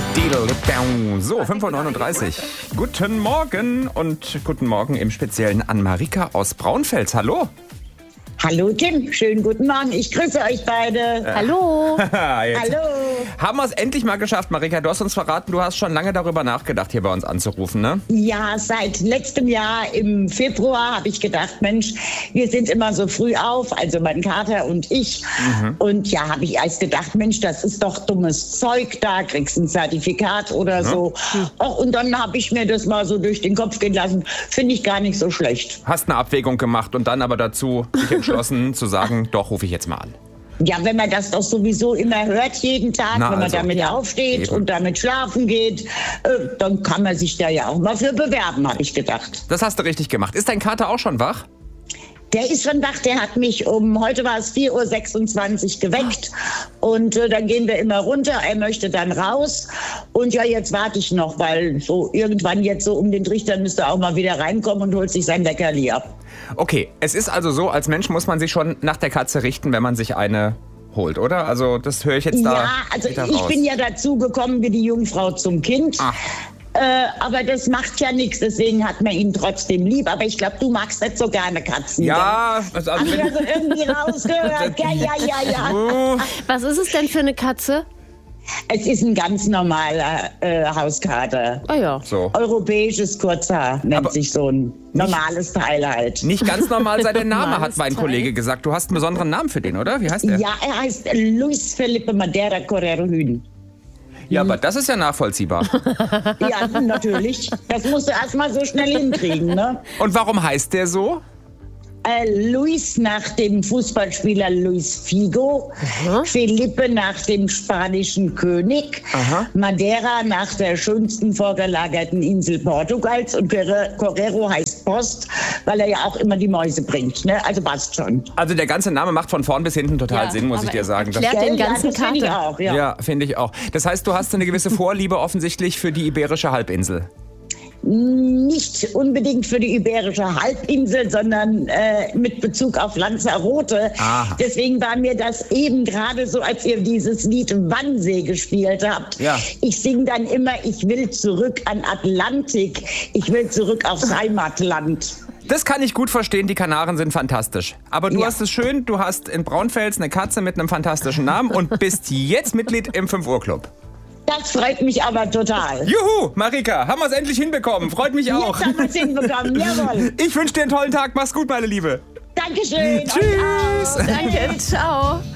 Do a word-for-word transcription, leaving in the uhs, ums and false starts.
So, fünf Uhr neununddreißig. Guten Morgen und guten Morgen im Speziellen an Marika aus Braunfels. Hallo. Hallo Tim, schönen guten Morgen. Ich grüße euch beide. Äh. Hallo. Hallo. Haben wir es endlich mal geschafft, Marika. Du hast uns verraten, du hast schon lange darüber nachgedacht, hier bei uns anzurufen, ne? Ja, seit letztem Jahr im Februar habe ich gedacht, Mensch, wir sind immer so früh auf, also mein Kater und ich. Mhm. Und ja, habe ich erst gedacht, Mensch, das ist doch dummes Zeug, da kriegst du ein Zertifikat oder mhm. so. Och, und dann habe ich mir das mal so durch den Kopf gehen lassen. Finde ich gar nicht so schlecht. Hast eine Abwägung gemacht und dann aber dazu dich entschlossen zu sagen, doch, rufe ich jetzt mal an. Ja, wenn man das doch sowieso immer hört, jeden Tag, Na, wenn man also, damit ja, aufsteht eben. und damit schlafen geht, äh, dann kann man sich da ja auch mal für bewerben, habe ich gedacht. Das hast du richtig gemacht. Ist dein Kater auch schon wach? Der ist schon wach, der hat mich um, heute war es vier Uhr sechsundzwanzig geweckt und äh, dann gehen wir immer runter, er möchte dann raus und ja, jetzt warte ich noch, weil so irgendwann jetzt so um den Trichter müsste er auch mal wieder reinkommen und holt sich sein Leckerli ab. Okay, es ist also so, als Mensch muss man sich schon nach der Katze richten, wenn man sich eine holt, oder? Also das höre ich jetzt da. Ja, also ich bin ja dazu gekommen wie die Jungfrau zum Kind. Ach. Äh, aber das macht ja nichts, deswegen hat man ihn trotzdem lieb. Aber ich glaube, du magst nicht so gerne Katzen. Ja, also, Hast du das so irgendwie rausgehört? Ja, ja, ja, ja. Was ist es denn für eine Katze? Es ist ein ganz normaler äh, Hauskater. Ah ja. So. Europäisches Kurzhaar nennt Aber sich so ein normales Teil halt. Nicht ganz normal sei der Name, hat Normales mein Teil. Kollege gesagt. Du hast einen besonderen Namen für den, oder? Wie heißt der? Ja, er heißt Luis Felipe Madeira Correro Hühn. Ja, aber das ist ja nachvollziehbar. Ja, natürlich. Das musst du erst mal so schnell hinkriegen, ne? Und warum heißt der so? Äh, Luis nach dem Fußballspieler Luis Figo, Aha. Felipe nach dem spanischen König, Aha. Madeira nach der schönsten vorgelagerten Insel Portugals und Correro heißt Post, weil er ja auch immer die Mäuse bringt. Ne? Also passt schon. Also der ganze Name macht von vorn bis hinten total Ja, Sinn, muss ich aber dir sagen. Das, erklärt den Ja, ganzen das finde ich Kater. auch, ja. ja, finde ich auch. Das heißt, du hast eine gewisse Vorliebe offensichtlich für die Iberische Halbinsel. Nicht unbedingt für die Iberische Halbinsel, sondern äh, mit Bezug auf Lanzarote. Aha. Deswegen war mir das eben gerade so, als ihr dieses Lied Wannsee gespielt habt. Ja. Ich singe dann immer, ich will zurück an Atlantik, ich will zurück aufs Heimatland. Das kann ich gut verstehen, die Kanaren sind fantastisch. Aber du Ja. hast es schön, du hast in Braunfels eine Katze mit einem fantastischen Namen und bist jetzt Mitglied im fünf Uhr Club. Das freut mich aber total. Juhu, Marika, haben wir es endlich hinbekommen. Freut mich auch. Jetzt haben wir es hinbekommen, jawohl. Ich wünsche dir einen tollen Tag. Mach's gut, meine Liebe. Dankeschön. Tschüss. Euch auch. Danke, ciao.